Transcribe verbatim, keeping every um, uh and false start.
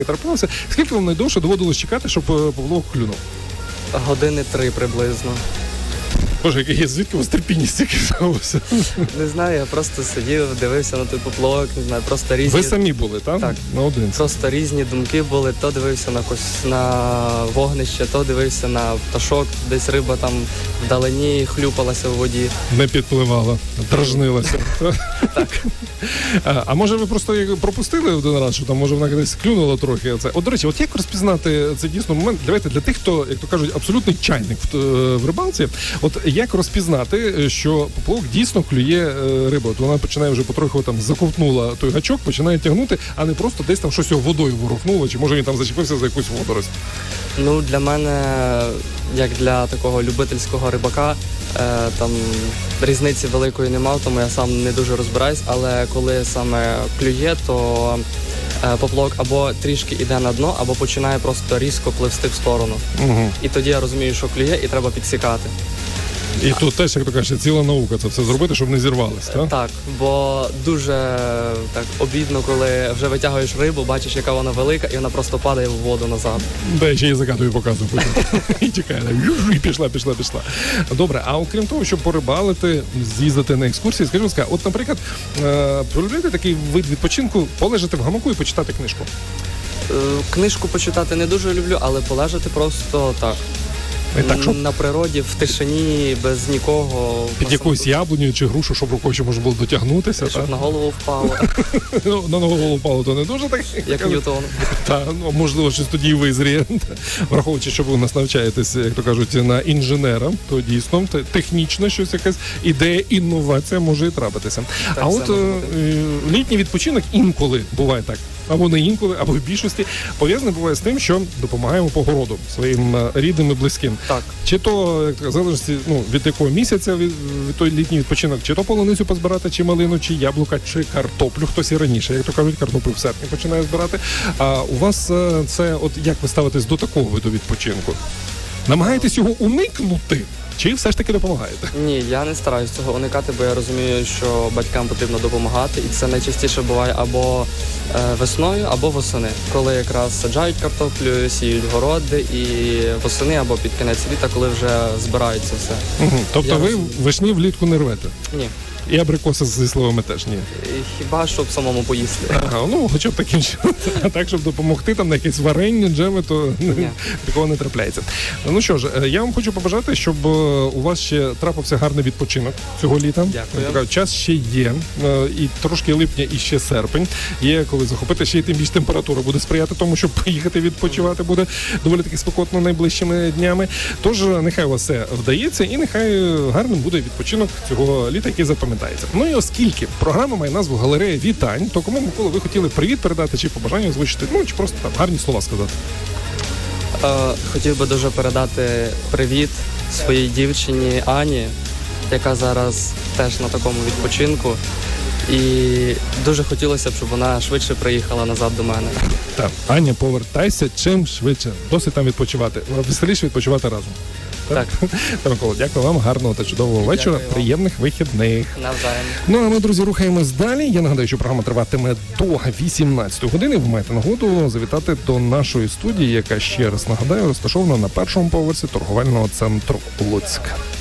траплялося. Скільки вам найдовше доводилось чекати, щоб поплавок клюнув? Години три приблизно. Боже, яке є, звідки у вас терпіння стільки взялося? Не знаю, я просто сидів, дивився на той поплавок, не знаю, просто різні... Ви самі були, так? Так. Наодинці. Просто різні думки були, то дивився на, кос... на вогнище, то дивився на пташок, десь риба там вдалині хлюпалася в воді. Не підпливала, дражнилася. Так. А, а може ви просто пропустили один раз, що там, може, вона десь клюнула трохи? Це. От, до речі, от як розпізнати цей дійсно момент? Давайте для тих, хто, як то кажуть, абсолютний чайник в, в рибалці, от як розпізнати, що поплавок дійсно клює рибу? От вона починає вже потроху там заковтнула той гачок, починає тягнути, а не просто десь там щось його водою ворухнуло, чи може він там зачепився за якусь водорость? Ну, для мене, як для такого любительського рибака, е, там різниці великої немає, тому я сам не дуже розбираюсь, але коли саме клює, то е, поплавок або трішки йде на дно, або починає просто різко пливсти в сторону. Угу. І тоді я розумію, що клює, і треба підсікати. І тут теж, як то кажуть, ціла наука це все зробити, щоб не зірвалось, так? Так, бо дуже так обідно, коли вже витягуєш рибу, бачиш, яка вона велика, і вона просто падає в воду назад. Да, я ще язика тобі показую потім. І тікає, і пішла, пішла, пішла. Добре, а окрім того, щоб порибалити, з'їздити на екскурсії, скажи, будь ласка, от, наприклад, полюбляєте такий вид відпочинку, полежати в гамаку і почитати книжку? Книжку почитати не дуже люблю, але полежати просто так. Так, щоб... На природі, в тишині, без нікого. Під якоюсь яблунею чи грушу, щоб рукою ще можна було дотягнутися. Щоб на голову впало. Ну, на голову впало, то не дуже так. Як Ньютон. Так, ну, можливо, щось тоді і визріє. Враховуючи, що ви у нас навчаєтесь, як то кажуть, на інженера, то дійсно технічно щось, якась ідея, інновація може і трапитися. Так, а от е- літній відпочинок інколи буває так. Або не інколи, або в більшості, пов'язане буває з тим, що допомагаємо по городу своїм рідним і близьким. Так. Чи то, як в залежності, ну, від якого місяця, від, від той літній відпочинок, чи то полуницю позбирати, чи малину, чи яблука, чи картоплю, хтось і раніше, як то кажуть, картоплю в серпні починає збирати. А у вас це, от як ви ставитесь до такого виду відпочинку? Намагаєтесь його уникнути? Чи все ж таки допомагаєте? Ні, я не стараюсь цього уникати, бо я розумію, що батькам потрібно допомагати. І це найчастіше буває або е, весною, або восени. Коли якраз саджають картоплю, сіють городи, і восени або під кінець літа, коли вже збирається все. Угу. Тобто я ви розумію. Вишні влітку не рвете? Ні. І абрикоси зі сливами теж ні? Хіба щоб самому поїсти. Ага, ну, хоча б таким чином. А так, щоб допомогти там на якесь варення, джеми, то ні. Такого не трапляється. Ну що ж, я вам хочу побажати, щоб у вас ще трапився гарний відпочинок цього літа. Дякую. Час ще є. І трошки липня, і ще серпень. Є коли захопити, ще й тим більше температура буде сприяти тому, щоб поїхати відпочивати буде доволі таки спекотно найближчими днями. Тож, нехай у вас все вдається, і нехай гарним буде відпочинок цього літа, який запам'ятається. Ну і оскільки програма має назву «Галерея вітань», то кому, Микола, ви хотіли привіт передати, чи побажання озвучити, ну, чи просто там гарні слова сказати? Е, хотів би дуже передати привіт своїй дівчині Ані, яка зараз теж на такому відпочинку. І дуже хотілося б, щоб вона швидше приїхала назад до мене. Так, Аня, повертайся чим швидше. Досить там відпочивати. Веселіше відпочивати разом. Так. Так. Микола, дякую вам, гарного та чудового вечора, Дякую приємних вихідних. Навзаєм. Ну, а ми, друзі, рухаємось далі. Я нагадаю, що програма триватиме до вісімнадцятої години. Ви маєте нагоду завітати до нашої студії, яка, ще раз нагадаю, розташована на першому поверсі торговельного центру Луцьк.